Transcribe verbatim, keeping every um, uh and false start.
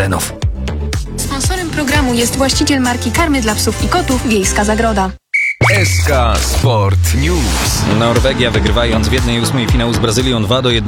terenów. Sponsorem programu jest właściciel marki karmy dla psów i kotów Wiejska Zagroda. S K Sport News. Norwegia, wygrywając w jednej ósmej finału z Brazylią dwa do jednego.